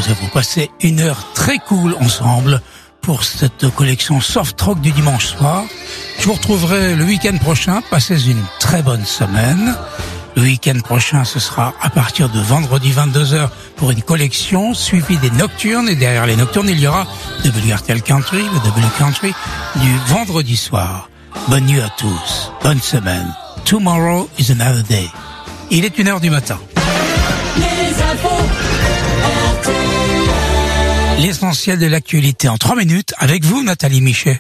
nous avons passé une heure très cool ensemble pour cette collection soft rock du dimanche soir. Je vous retrouverai le week-end prochain. Passez une très bonne semaine. Le week-end prochain, ce sera à partir de vendredi 22h pour une collection suivie des nocturnes. Et derrière les nocturnes, il y aura WRTL Country, le W Country du vendredi soir. Bonne nuit à tous. Bonne semaine. Tomorrow is another day. Il est 1h du matin. L'essentiel de l'actualité en 3 minutes avec vous, Nathalie Michet.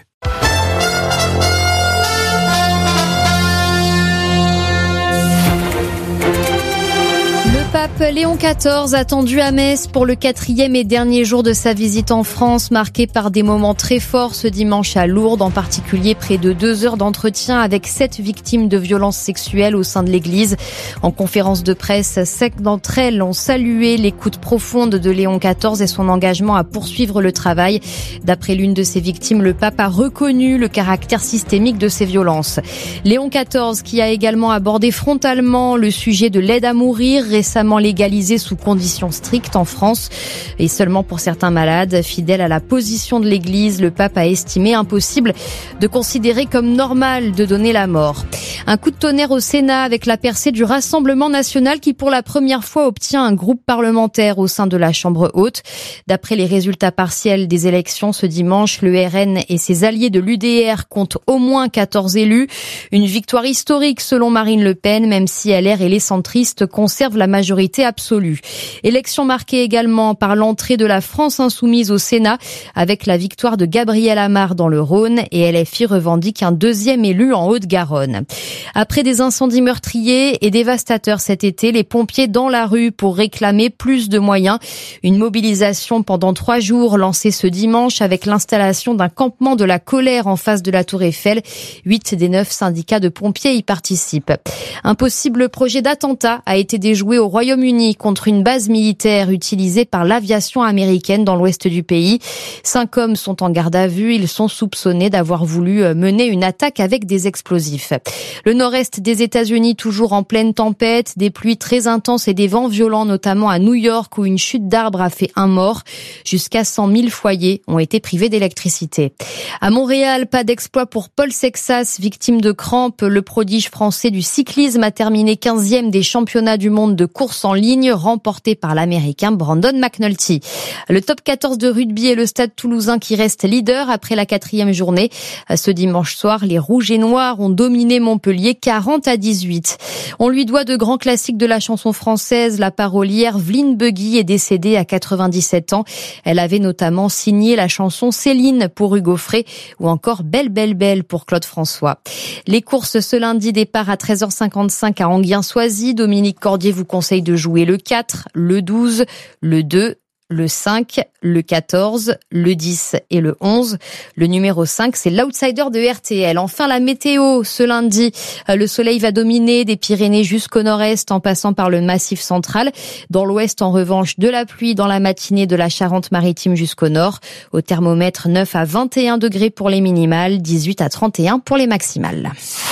Pape Léon XIV attendu à Metz pour le 4e et dernier jour de sa visite en France, marqué par des moments très forts ce dimanche à Lourdes, en particulier près de 2 heures d'entretien avec 7 victimes de violences sexuelles au sein de l'église. En conférence de presse, 5 d'entre elles ont salué l'écoute profonde de Léon XIV et son engagement à poursuivre le travail. D'après l'une de ces victimes, le pape a reconnu le caractère systémique de ces violences. Léon XIV qui a également abordé frontalement le sujet de l'aide à mourir, récemment légalisé sous conditions strictes en France et seulement pour certains malades. Fidèle à la position de l'Église, le pape a estimé impossible de considérer comme normal de donner la mort. Un coup de tonnerre au Sénat avec la percée du Rassemblement national qui pour la première fois obtient un groupe parlementaire au sein de la Chambre haute. D'après les résultats partiels des élections ce dimanche, le RN et ses alliés de l'UDR comptent au moins 14 élus. Une victoire historique selon Marine Le Pen, même si LR et les centristes conservent la majorité absolue. Élection marquée également par l'entrée de la France insoumise au Sénat avec la victoire de Gabriel Amar dans le Rhône et LFI revendique un 2e élu en Haute-Garonne. Après des incendies meurtriers et dévastateurs cet été, les pompiers dans la rue pour réclamer plus de moyens. Une mobilisation pendant 3 jours lancée ce dimanche avec l'installation d'un campement de la colère en face de la Tour Eiffel. 8 des 9 syndicats de pompiers y participent. Un possible projet d'attentat a été déjoué au Royaume-Uni contre une base militaire utilisée par l'aviation américaine dans l'ouest du pays. 5 hommes sont en garde à vue. Ils sont soupçonnés d'avoir voulu mener une attaque avec des explosifs. Le nord-est des États-Unis toujours en pleine tempête, des pluies très intenses et des vents violents, notamment à New York où une chute d'arbres a fait 1 mort. Jusqu'à 100 000 foyers ont été privés d'électricité. À Montréal, pas d'exploit pour Paul Sexas, victime de crampes. Le prodige français du cyclisme a terminé 15e des championnats du monde de course en ligne, remporté par l'Américain Brandon McNulty. Le top 14 de rugby et le Stade Toulousain qui reste leader après la 4e journée. Ce dimanche soir, les Rouges et Noirs ont dominé Montpellier 40-18. On lui doit de grands classiques de la chanson française. La parolière Vline Buggy est décédée à 97 ans. Elle avait notamment signé la chanson Céline pour Hugo Frey ou encore Belle Belle Belle pour Claude François. Les courses ce lundi, départ à 13h55 à Enghien-Soisy. Dominique Cordier vous conseille de jouer le 4, le 12, le 2, le 5, le 14, le 10 et le 11. Le numéro 5, c'est l'outsider de RTL. Enfin, la météo, ce lundi, le soleil va dominer des Pyrénées jusqu'au nord-est en passant par le Massif central. Dans l'ouest, en revanche, de la pluie dans la matinée de la Charente-Maritime jusqu'au nord. Au thermomètre, 9 à 21 degrés pour les minimales, 18 à 31 pour les maximales.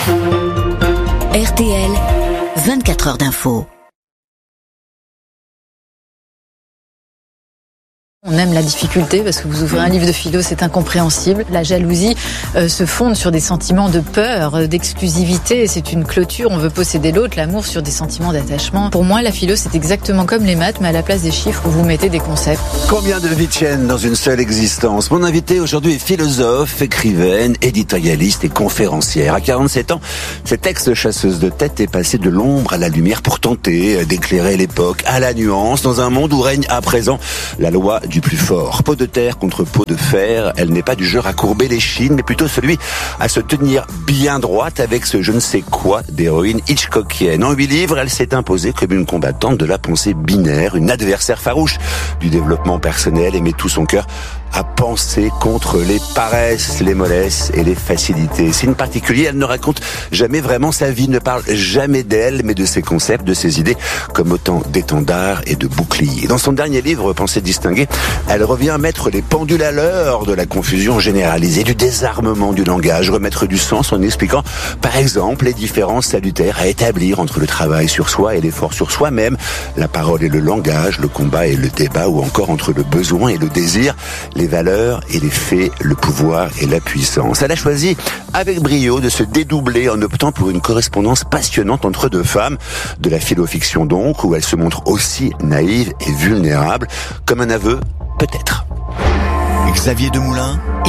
RTL, 24 heures d'info. On aime la difficulté parce que vous ouvrez un livre de philo, c'est incompréhensible. La jalousie se fonde sur des sentiments de peur, d'exclusivité. C'est une clôture, on veut posséder l'autre. L'amour sur des sentiments d'attachement. Pour moi, la philo, c'est exactement comme les maths, mais à la place des chiffres, vous mettez des concepts. Combien de vies tiennent dans une seule existence? Mon invité aujourd'hui est philosophe, écrivaine, éditorialiste et conférencière. À 47 ans, cette ex-chasseuse de tête est passée de l'ombre à la lumière pour tenter d'éclairer l'époque à la nuance dans un monde où règne à présent la loi du plus fort. Peau de terre contre peau de fer, elle n'est pas du genre à courber les chines, mais plutôt celui à se tenir bien droite avec ce je ne sais quoi d'héroïne hitchcockienne. En 8 livres, elle s'est imposée comme une combattante de la pensée binaire, une adversaire farouche du développement personnel et met tout son cœur à penser contre les paresses, les mollesses et les facilités. Signe particulier, elle ne raconte jamais vraiment sa vie, ne parle jamais d'elle, mais de ses concepts, de ses idées, comme autant d'étendards et de boucliers. Dans son dernier livre, Pensée distinguée, elle revient mettre les pendules à l'heure de la confusion généralisée, du désarmement du langage, remettre du sens en expliquant, par exemple, les différences salutaires à établir entre le travail sur soi et l'effort sur soi-même, la parole et le langage, le combat et le débat, ou encore entre le besoin et le désir, les valeurs et les faits, le pouvoir et la puissance. Elle a choisi, avec brio, de se dédoubler en optant pour une correspondance passionnante entre deux femmes, de la philo-fiction donc, où elle se montre aussi naïve et vulnérable, comme un aveu, peut-être. Xavier Demoulin,